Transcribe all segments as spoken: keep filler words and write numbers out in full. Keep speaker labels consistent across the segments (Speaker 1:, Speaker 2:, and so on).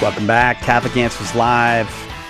Speaker 1: Welcome back. Catholic Answers Live.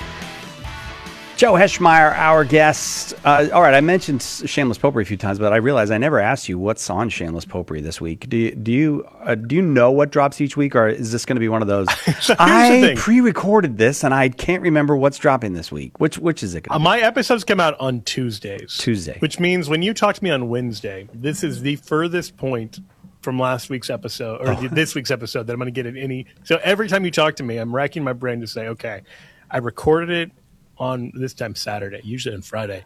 Speaker 1: Joe Heschmeyer, our guest. Uh, all right, I mentioned Shameless Popery a few times, but I realized I never asked you what's on Shameless Popery this week. Do you do you, uh, do you know what drops each week, or is this going to be one of those?
Speaker 2: So
Speaker 1: I pre-recorded this, and I can't remember what's dropping this week. Which which is it going to
Speaker 2: uh,
Speaker 1: be?
Speaker 2: My episodes come out on Tuesdays.
Speaker 1: Tuesday.
Speaker 2: Which means when you talk to me on Wednesday, this is the furthest point from last week's episode, or
Speaker 1: Oh.
Speaker 2: this week's episode, that I'm going to get in any. So every time you talk to me, I'm racking my brain to say, okay, I recorded it on this time Saturday, usually on Friday,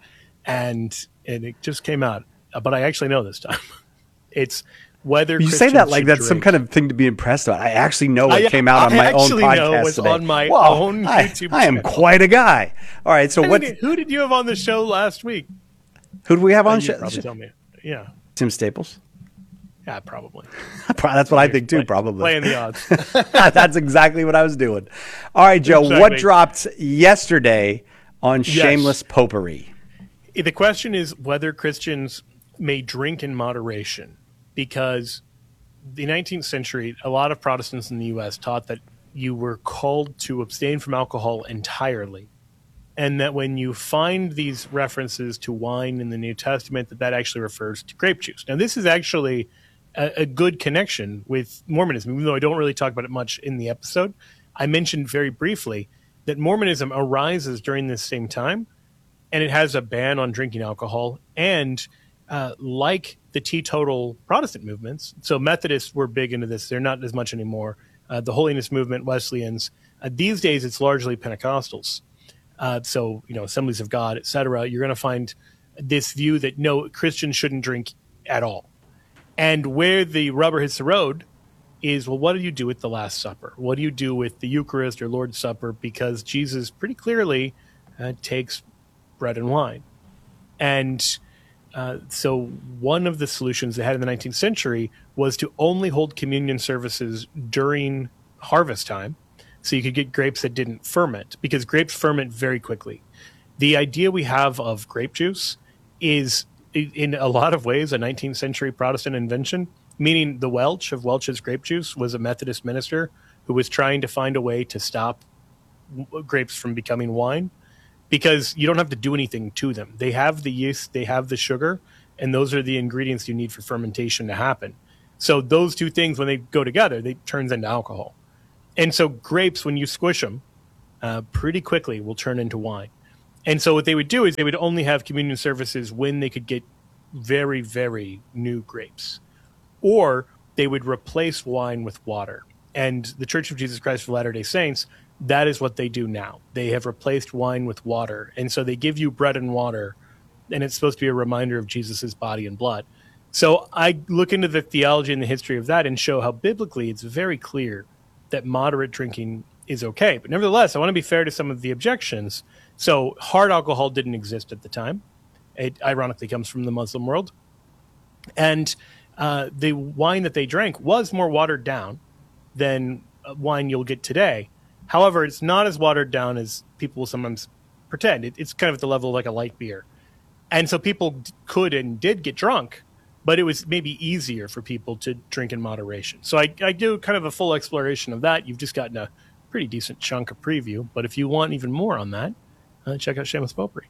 Speaker 2: and and it just came out. Uh, But I actually know this time. It's whether
Speaker 1: You
Speaker 2: Christians
Speaker 1: say that like
Speaker 2: should
Speaker 1: that's some
Speaker 2: drink.
Speaker 1: kind of thing to be impressed about. I actually know what
Speaker 2: I-
Speaker 1: came out on
Speaker 2: I
Speaker 1: my own
Speaker 2: actually know
Speaker 1: podcast
Speaker 2: what's
Speaker 1: today.
Speaker 2: on my
Speaker 1: Whoa,
Speaker 2: own
Speaker 1: I,
Speaker 2: YouTube
Speaker 1: I am
Speaker 2: channel.
Speaker 1: quite a guy. All right, so
Speaker 2: I
Speaker 1: what?
Speaker 2: mean, who did you have on the show last week?
Speaker 1: Who do we have on?
Speaker 2: You
Speaker 1: Sh-
Speaker 2: probably tell me. Yeah,
Speaker 1: Tim Staples.
Speaker 2: yeah, probably.
Speaker 1: That's what I think too.
Speaker 2: Play-
Speaker 1: Probably
Speaker 2: playing the odds.
Speaker 1: That's exactly what I was doing. All right, Joe. What
Speaker 2: Exactly.
Speaker 1: dropped yesterday on
Speaker 2: Yes.
Speaker 1: Shameless Popery?
Speaker 2: The question is whether Christians may drink in moderation, because the nineteenth century, a lot of Protestants in the U S taught that you were called to abstain from alcohol entirely, and that when you find these references to wine in the New Testament, that that actually refers to grape juice. Now, this is actually a, a good connection with Mormonism, even though I don't really talk about it much in the episode. I mentioned very briefly that Mormonism arises during this same time, and it has a ban on drinking alcohol. And uh, like the teetotal Protestant movements, so Methodists were big into this. They're not as much anymore. Uh, the Holiness Movement, Wesleyans. Uh, these days, it's largely Pentecostals. Uh, so, you know, Assemblies of God, et cetera. You're going to find this view that no, Christians shouldn't drink at all. And where the rubber hits the road is, well, what do you do with the Last Supper? What do you do with the Eucharist or Lord's Supper? Because Jesus pretty clearly uh, takes bread and wine. And uh, so one of the solutions they had in the nineteenth century was to only hold communion services during harvest time, so you could get grapes that didn't ferment, because grapes ferment very quickly. The idea we have of grape juice is, in a lot of ways, a nineteenth century Protestant invention, meaning the Welch of Welch's grape juice was a Methodist minister who was trying to find a way to stop w- grapes from becoming wine, because you don't have to do anything to them. They have the yeast, they have the sugar, and those are the ingredients you need for fermentation to happen. So those two things, when they go together, they turns into alcohol. And so grapes, when you squish them, uh, pretty quickly will turn into wine. And so what they would do is they would only have communion services when they could get very, very new grapes. Or they would replace wine with water. And the Church of Jesus Christ of Latter-day Saints, that is what they do now. They have replaced wine with water. And so they give you bread and water, and it's supposed to be a reminder of Jesus' body and blood. So I look into the theology and the history of that and show how biblically it's very clear that moderate drinking is okay. But nevertheless, I want to be fair to some of the objections. So hard alcohol didn't exist at the time. It ironically comes from the Muslim world. And uh, the wine that they drank was more watered down than uh, wine you'll get today. However, it's not as watered down as people will sometimes pretend. It, it's kind of at the level of like a light beer. And so people d- could and did get drunk, but it was maybe easier for people to drink in moderation. So I, I do kind of a full exploration of that. You've just gotten a pretty decent chunk of preview. But if you want even more on that, uh, check out Shameless Popery.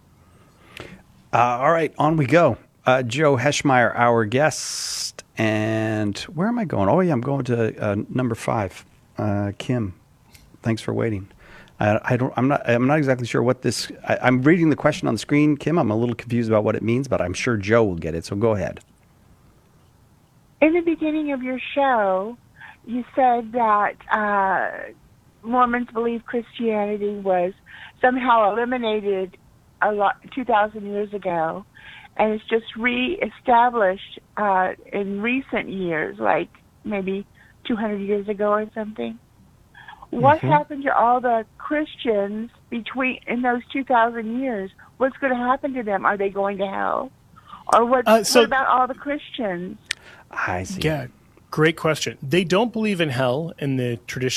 Speaker 1: Uh, all right, on we go. Uh, Joe Heschmeyer, our guest. And where am I going? Oh, yeah, I'm going to uh, number five, uh, Kim. Thanks for waiting. I, I don't. I'm not. I'm not exactly sure what this. I, I'm reading the question on the screen, Kim. I'm a little confused about what it means, but I'm sure Joe will get it. So go ahead.
Speaker 3: In the beginning of your show, you said that uh, Mormons believe Christianity was somehow eliminated a lot two thousand years ago, and it's just re-established uh, in recent years, like maybe two hundred years ago or something. What
Speaker 1: Mm-hmm.
Speaker 3: happened to all the Christians between in those two thousand years? What's going to happen to them? Are they going to hell? Or what,
Speaker 2: Uh, so-
Speaker 3: what about all the Christians?
Speaker 1: I see.
Speaker 2: Yeah, great question. They don't believe in hell in the traditional